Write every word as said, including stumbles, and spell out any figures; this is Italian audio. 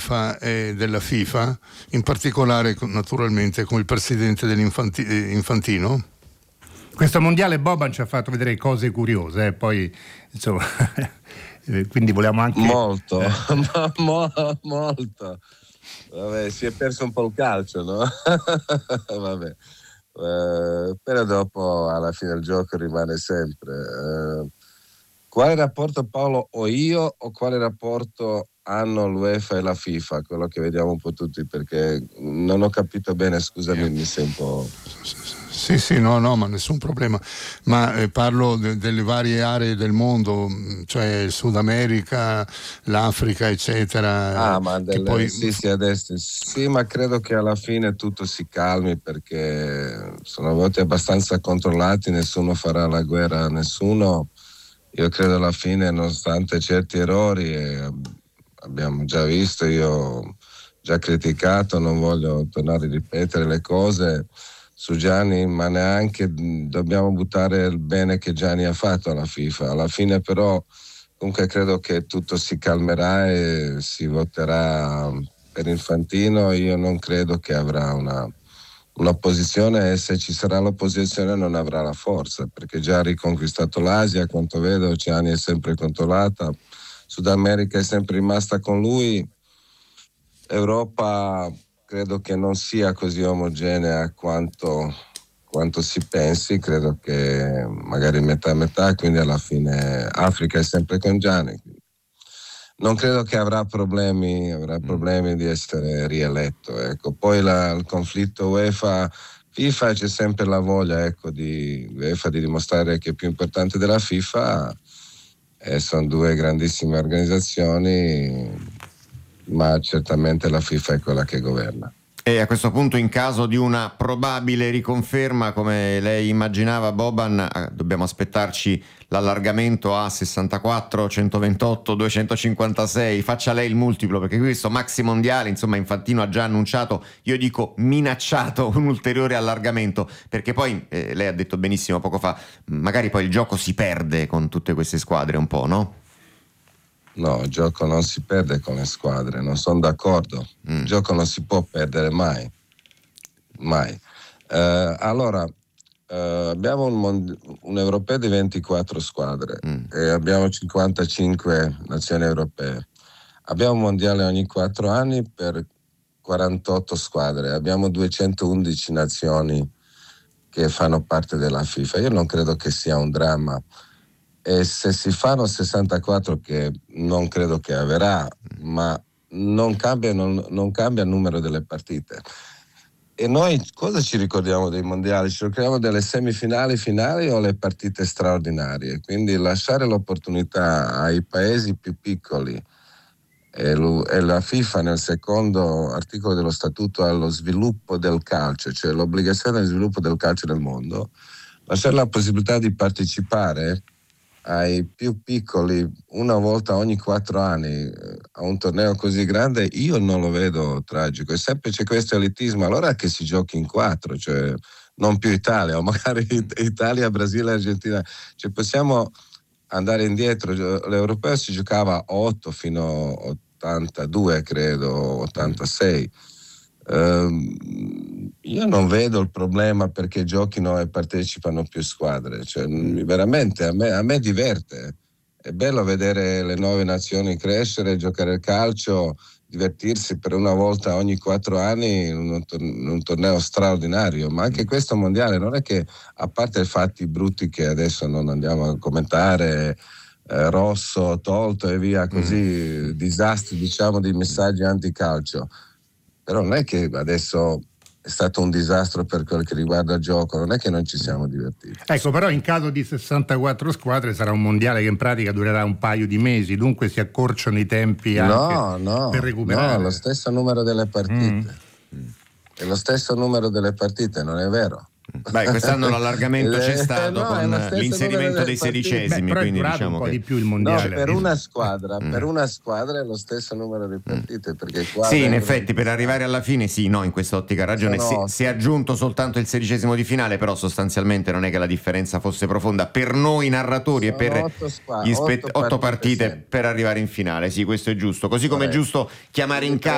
dell'UEFA e della FIFA, in particolare naturalmente con il presidente dell'Infantino. Questo mondiale Boban ci ha fatto vedere cose curiose, eh? Poi insomma quindi volevamo anche molto, eh. mo, molto. Vabbè, si è perso un po' il calcio, no? Vabbè. Eh, però dopo alla fine il gioco rimane sempre. Eh, quale rapporto, Paolo, ho io o quale rapporto hanno l'UEFA e la FIFA? Quello che vediamo un po' tutti, perché non ho capito bene, scusami, mi sei un po'... Sì, sì, no, no, ma nessun problema. Ma eh, parlo de- delle varie aree del mondo, cioè il Sud America, l'Africa, eccetera. Ah, ma delle, poi... sì, sì, adesso sì, ma credo che alla fine tutto si calmi, perché sono voti abbastanza controllati, nessuno farà la guerra a nessuno. Io credo alla fine, nonostante certi errori, eh, abbiamo già visto, io ho già criticato, non voglio tornare a ripetere le cose su Gianni, ma neanche dobbiamo buttare il bene che Gianni ha fatto alla FIFA. Alla fine però comunque credo che tutto si calmerà e si voterà per Infantino. Io non credo che avrà una, una posizione, e se ci sarà l'opposizione non avrà la forza, perché già ha riconquistato l'Asia, a quanto vedo Gianni è sempre controllata, Sud America è sempre rimasta con lui, Europa credo che non sia così omogenea quanto, quanto si pensi, credo che magari metà metà, quindi alla fine Africa è sempre con Gianni. Non credo che avrà problemi, avrà problemi di essere rieletto. Ecco. Poi la, il conflitto UEFA FIFA, c'è sempre la voglia, ecco, di UEFA di dimostrare che è più importante della FIFA, e sono due grandissime organizzazioni, ma certamente la FIFA è quella che governa. E a questo punto, in caso di una probabile riconferma, come lei immaginava, Boban, dobbiamo aspettarci l'allargamento a sessantaquattro, centoventotto, duecentocinquantasei. Faccia lei il multiplo, perché questo maxi mondiale, insomma, Infantino ha già annunciato, io dico minacciato, un ulteriore allargamento, perché poi eh, lei ha detto benissimo poco fa, magari poi il gioco si perde con tutte queste squadre un po', no? No, il gioco non si perde con le squadre, non sono d'accordo. Mm. Il gioco non si può perdere mai, mai. Eh, allora, eh, abbiamo un, mond- un europeo di ventiquattro squadre mm. e abbiamo cinquantacinque nazioni europee. Abbiamo un mondiale ogni quattro anni per quarantotto squadre. Abbiamo duecentoundici nazioni che fanno parte della FIFA. Io non credo che sia un dramma. E se si fanno sessantaquattro, che non credo che avverrà, ma non cambia, non, non cambia il numero delle partite. E noi cosa ci ricordiamo dei mondiali? Ci ricordiamo delle semifinali, finali o le partite straordinarie? Quindi lasciare l'opportunità ai paesi più piccoli, e, lo, e la FIFA nel secondo articolo dello statuto allo sviluppo del calcio, cioè l'obbligazione di sviluppo del calcio nel mondo, lasciare la possibilità di partecipare ai più piccoli una volta ogni quattro anni a un torneo così grande, io non lo vedo tragico. E sempre c'è questo elitismo, allora che si giochi in quattro, cioè non più Italia, o magari Italia, Brasile, Argentina, cioè possiamo andare indietro. L'europeo si giocava a otto fino a ottantadue, credo, ottantasei. Uh, io non vedo il problema perché giochino e partecipano più squadre, cioè, veramente a me, a me diverte, è bello vedere le nuove nazioni crescere, giocare il calcio, divertirsi per una volta ogni quattro anni in un, in un torneo straordinario, ma anche questo mondiale non è che, a parte i fatti brutti che adesso non andiamo a commentare, eh, rosso tolto e via così, mm. disastri diciamo di messaggi anticalcio, però non è che adesso è stato un disastro per quel che riguarda il gioco, non è che non ci siamo divertiti. Ecco, però in caso di sessantaquattro squadre sarà un mondiale che in pratica durerà un paio di mesi, dunque si accorciano i tempi anche no, no, per recuperare. No, lo stesso numero delle partite. Mm. È lo stesso numero delle partite, non è vero? Beh, quest'anno l'allargamento c'è stato, no, con l'inserimento dei sedicesimi. Beh, però quindi è durato diciamo un po' che... di più il mondiale. No, per una squadra, mm. per una squadra è lo stesso numero di partite, perché qua sì, in effetti per arrivare alla fine sì, no, in quest'ottica ha ragione. Si, si è aggiunto soltanto il sedicesimo di finale, però sostanzialmente non è che la differenza fosse profonda per noi narratori sono e per otto squadre, gli spe- otto otto partite, partite per arrivare in finale. Sì, questo è giusto, così come è giusto chiamare in casa